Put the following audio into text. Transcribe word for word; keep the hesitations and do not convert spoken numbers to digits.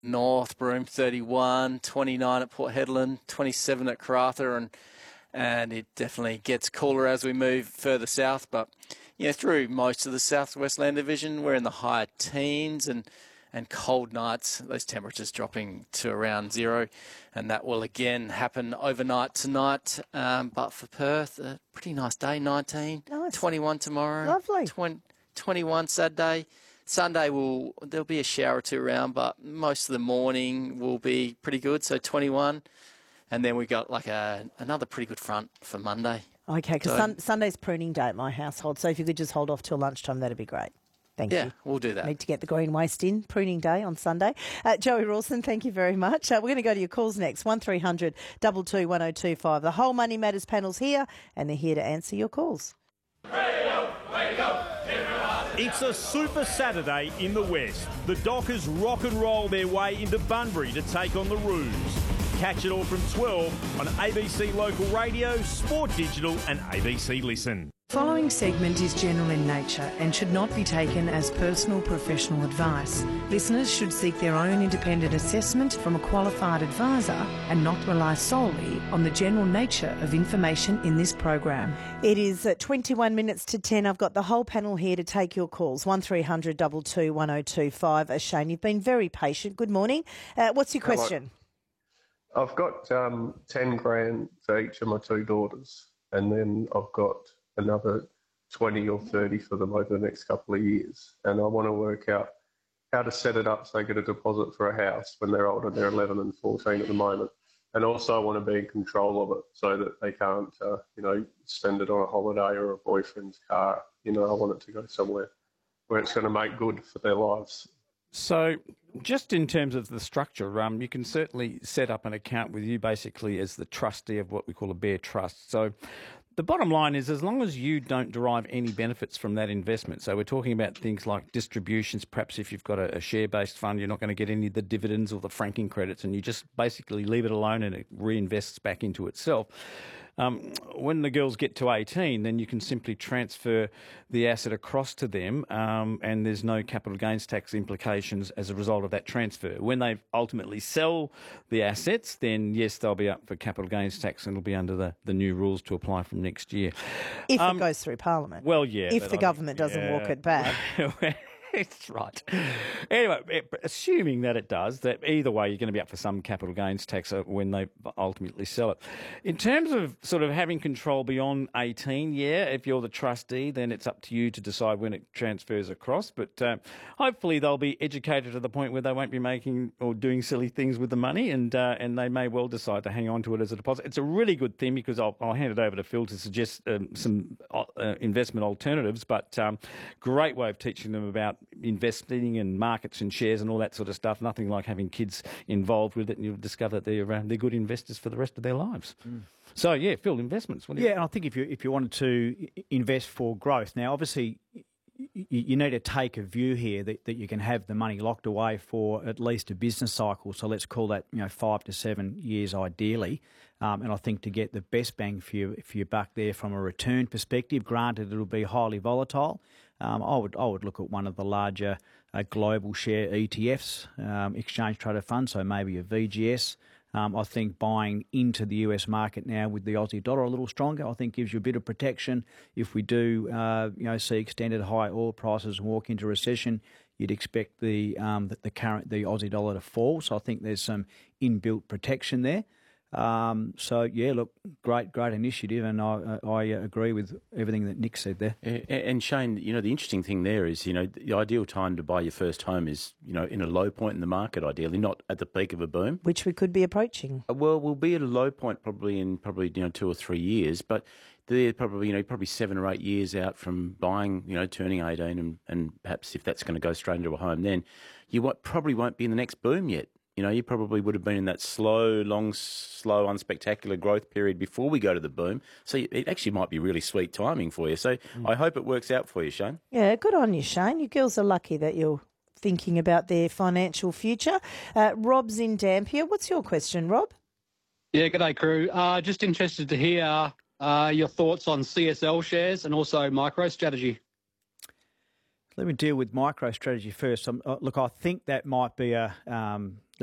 North, Broome thirty-one, twenty-nine at Port Hedland, twenty-seven at Karratha, and and it definitely gets cooler as we move further south. But yeah, through most of the Southwest Land Division, we're in the higher teens, and and cold nights, those temperatures dropping to around zero, and that will again happen overnight tonight. Um, but for Perth, a pretty nice day, nineteen, nice. twenty-one tomorrow, lovely, twenty, twenty-one Saturday. Sunday will there'll be a shower or two around, but most of the morning will be pretty good. So twenty-one, and then we got like a another pretty good front for Monday. Okay, because so, sun, Sunday's pruning day at my household, so if you could just hold off till lunchtime, that'd be great. Thank yeah, you. Yeah, we'll do that. Need to get the green waste in, pruning day on Sunday. Uh, Joey Rawson, thank you very much. Uh, we're going to go to your calls next, one three hundred two two one oh two five. The whole Money Matters panel's here, and they're here to answer your calls. Radio, radio, it's a super Saturday in the West. The Dockers rock and roll their way into Bunbury to take on the Roos. Catch it all from twelve on A B C Local Radio, Sport Digital and A B C Listen. Following segment is general in nature and should not be taken as personal professional advice. Listeners should seek their own independent assessment from a qualified advisor and not rely solely on the general nature of information in this program. It is at twenty-one minutes to ten. I've got the whole panel here to take your calls. one three hundred two two one oh two five. Uh, Shane, you've been very patient. Good morning. Uh, what's your question? Hello. I've got um, ten grand for each of my two daughters, and then I've got another twenty or thirty for them over the next couple of years. And I want to work out how to set it up so they get a deposit for a house when they're older. They're eleven and fourteen at the moment. And also I want to be in control of it so that they can't, uh, you know, spend it on a holiday or a boyfriend's car. You know, I want it to go somewhere where it's going to make good for their lives. So just in terms of the structure, um, you can certainly set up an account with you basically as the trustee of what we call a bare trust. So the bottom line is, as long as you don't derive any benefits from that investment, so we're talking about things like distributions, perhaps if you've got a, a share-based fund, you're not going to get any of the dividends or the franking credits, and you just basically leave it alone and it reinvests back into itself. Um, when the girls get to eighteen, then you can simply transfer the asset across to them, um, and there's no capital gains tax implications as a result of that transfer. When they ultimately sell the assets, then yes, they'll be up for capital gains tax, and it'll be under the, the new rules to apply from next year. If um, it goes through Parliament. Well, yeah. If the I government mean, doesn't yeah. walk it back. It's right. Anyway, assuming that it does, that either way you're going to be up for some capital gains tax when they ultimately sell it. In terms of sort of having control beyond eighteen, yeah, if you're the trustee, then it's up to you to decide when it transfers across. But uh, hopefully they'll be educated to the point where they won't be making or doing silly things with the money, and uh, and they may well decide to hang on to it as a deposit. It's a really good thing because I'll, I'll hand it over to Phil to suggest um, some uh, investment alternatives, but um, great way of teaching them about investing in markets and shares and all that sort of stuff. Nothing like having kids involved with it, and you'll discover that they're uh, they're good investors for the rest of their lives. Mm. So yeah, Phil, investments. What do you yeah, and I think if you if you wanted to invest for growth, now obviously you, you need to take a view here that, that you can have the money locked away for at least a business cycle. So let's call that, you know, five to seven years ideally. Um, and I think to get the best bang for your for your buck there from a return perspective, granted it'll be highly volatile. Um, I would I would look at one of the larger uh, global share E T Fs, um, exchange traded funds, so maybe a V G S. Um, I think buying into the U S market now with the Aussie dollar a little stronger, I think gives you a bit of protection. If we do, uh, you know, see extended high oil prices and walk into recession, you'd expect the um, the, the current the Aussie dollar to fall. So I think there's some inbuilt protection there. Um, so, yeah, look, great, great initiative, and I, I agree with everything that Nick said there. And Shane, you know, the interesting thing there is, you know, the ideal time to buy your first home is, you know, in a low point in the market, ideally, not at the peak of a boom. Which we could be approaching. Well, we'll be at a low point probably in probably, you know, two or three years, but they're probably, you know, probably seven or eight years out from buying, you know, turning eighteen, and, and perhaps if that's going to go straight into a home, then you won't, probably won't be in the next boom yet. You know, you probably would have been in that slow, long, slow, unspectacular growth period before we go to the boom. So it actually might be really sweet timing for you. So mm. I hope it works out for you, Shane. Yeah, good on you, Shane. You girls are lucky that you're thinking about their financial future. Uh, Rob's in Dampier. What's your question, Rob? Yeah, g'day, crew. Uh, just interested to hear uh, your thoughts on C S L shares and also MicroStrategy. Let me deal with MicroStrategy first. Um, uh, look, I think that might be a um,